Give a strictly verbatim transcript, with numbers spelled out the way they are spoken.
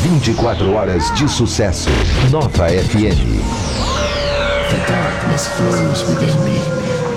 vinte e quatro horas de sucesso. Nova F M. The darkness flows within me.